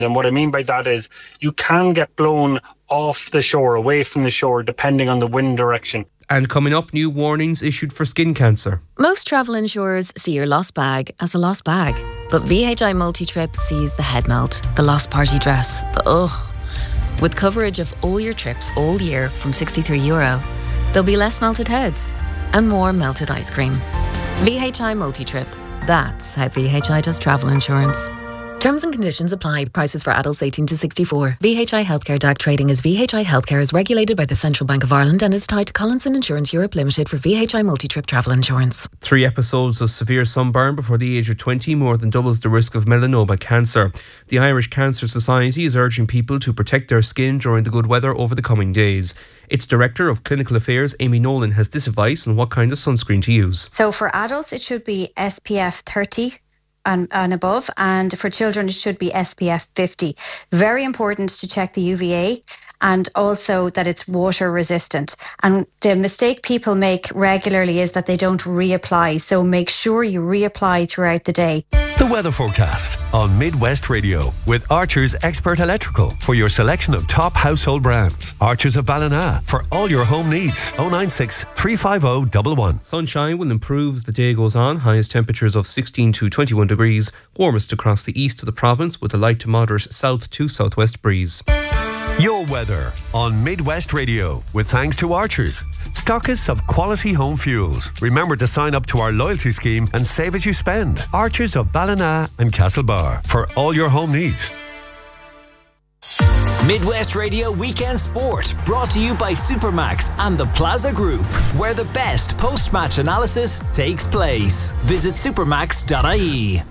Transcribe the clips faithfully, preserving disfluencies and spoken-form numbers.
And what I mean by that is you can get blown off the shore, away from the shore, depending on the wind direction. And coming up, new warnings issued for skin cancer. Most travel insurers see your lost bag as a lost bag. But V H I Multi-Trip sees the head melt, the lost party dress, the ugh. With coverage of all your trips all year from sixty-three euro, there'll be less melted heads and more melted ice cream. V H I Multi-Trip. That's how V H I does travel insurance. Terms and conditions apply. Prices for adults eighteen to sixty-four. V H I Healthcare D A C trading as V H I Healthcare is regulated by the Central Bank of Ireland and is tied to Collinson Insurance Europe Limited for V H I Multi-Trip travel insurance. Three episodes of severe sunburn before the age of twenty more than doubles the risk of melanoma cancer. The Irish Cancer Society is urging people to protect their skin during the good weather over the coming days. Its Director of Clinical Affairs, Amy Nolan, has this advice on what kind of sunscreen to use. So for adults, it should be S P F thirty. And, and above, and for children it should be S P F fifty. Very important to check the U V A and also that it's water resistant. And the mistake people make regularly is that they don't reapply, so make sure you reapply throughout the day. The weather forecast on Midwest Radio with Archer's Expert Electrical for your selection of top household brands. Archer's of Ballina for all your home needs. oh nine six, three five oh, one one. Sunshine will improve as the day goes on. Highest temperatures of sixteen to twenty-one degrees. Warmest across the east of the province with a light to moderate south to southwest breeze. Your weather on Midwest Radio with thanks to Archers, stockists of quality home fuels. Remember to sign up to our loyalty scheme and save as you spend. Archers of Ballina and Castlebar for all your home needs. Midwest Radio Weekend Sport, brought to you by Supermax and the Plaza Group, where the best post-match analysis takes place. Visit supermax dot I E.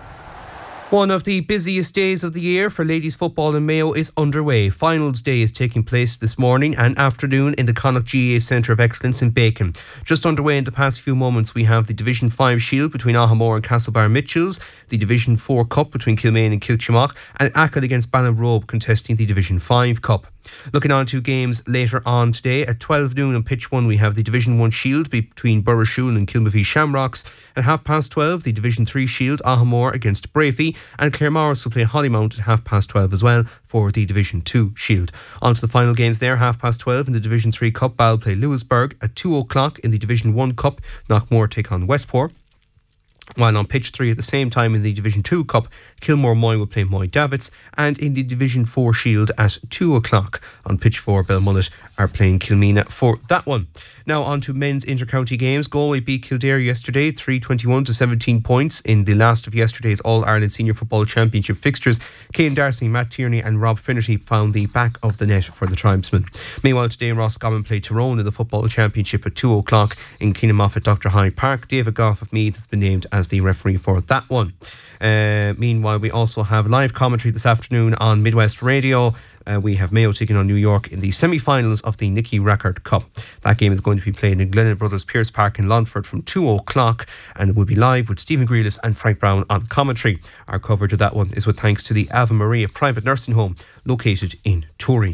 One of the busiest days of the year for ladies football in Mayo is underway. Finals day is taking place this morning and afternoon in the Connacht G A A Centre of Excellence in Bacon. Just underway in the past few moments we have the Division five Shield between Ahamore and Castlebar Mitchells, the Division four Cup between Kilmaine and Kilchimock, and Ackle against Ballinrobe contesting the Division five Cup. Looking on to games later on today, at twelve noon on pitch one we have the Division one Shield between Burrishoole and Kilmavie Shamrocks. At half past twelve the Division three Shield Ahamore against Brafey, and Claremorris will play Hollymount at half past twelve as well for the Division two Shield. On to the final games there, half past twelve in the Division three Cup, Ball play Lewisburg. At two o'clock in the Division one Cup, Knockmore take on Westport. While on pitch three at the same time in the Division two Cup, Kilmore Moy will play Moy Davits, and in the Division four Shield at two o'clock on pitch four, Belmullet are playing Kilmina for that one. Now on to men's inter-county games. Galway beat Kildare yesterday, three twenty-one to seventeen points in the last of yesterday's All-Ireland Senior Football Championship fixtures. Cian Darcy, Matt Tierney and Rob Finnerty found the back of the net for the tribesmen. Meanwhile today Roscommon play Tyrone in the Football Championship at two o'clock in Keenamoff at Doctor Hyde Park. David Goff of Meath has been named as the referee for that one. Uh, meanwhile, we also have live commentary this afternoon on Midwest Radio. Uh, we have Mayo taking on New York in the semi-finals of the Nicky Rackard Cup. That game is going to be played in Glennon Brothers Pierce Park in Longford from two o'clock, and it will be live with Stephen Grealis and Frank Brown on commentary. Our coverage of that one is with thanks to the Ave Maria private nursing home located in Turin.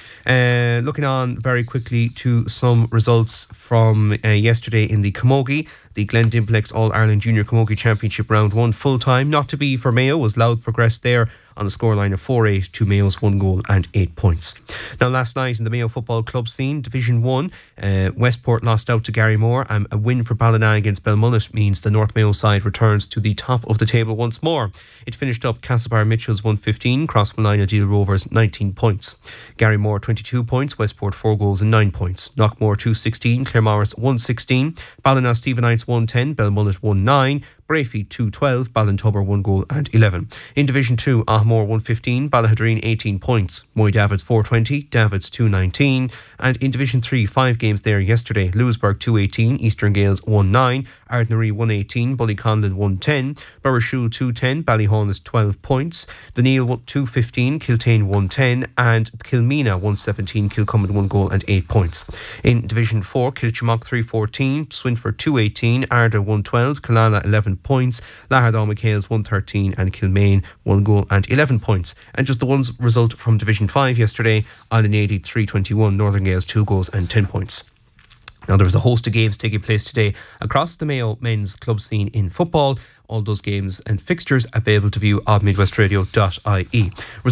Uh, looking on very quickly to some results from uh, yesterday in the Camogie. The Glendimplex All-Ireland Junior Camogie Championship round one full-time, not to be for Mayo, was Louth progressed there on a scoreline of four eight to Mayo's one goal and eight points. Now last night in the Mayo Football Club scene, Division one, uh, Westport lost out to Garrymore, and a win for Ballina against Belmullet means the North Mayo side returns to the top of the table once more. It finished up Castlebar Mitchells one fifteen, Crossmolina Deal Rovers nineteen points. Garrymore twenty-two points, Westport four goals and nine points. Knockmore two sixteen, Claremorris one sixteen, Ballina Stephenites one ten, Belmullet one nine, Brafey two twelve, Ballintubber one goal and eleven. In Division two, Ahamore one fifteen, Ballahadreen eighteen points, Moy Davids four twenty, Davids two nineteen, and in Division three, five games there yesterday, Lewisburg two eighteen, Eastern Gales one nine, Ardnaree one eighteen, Bullyconlin one ten, Burrishoole two ten, Ballyhaunis twelve points, Duneil two fifteen, Kiltane one ten, and Kilmina one seventeen, Kilcummin one goal and eight points. In Division four, Kilchimock three fourteen, Swinford two eighteen, Arda one twelve, Killala eleven points, Lahardal McHale's one thirteen, and Kilmaine one goal and eleven points. And just the one result from Division five yesterday, Island eighty three twenty-one, Northern Gales two goals and ten points. Now, there was a host of games taking place today across the Mayo men's club scene in football. All those games and fixtures available to view on midwestradio dot I E.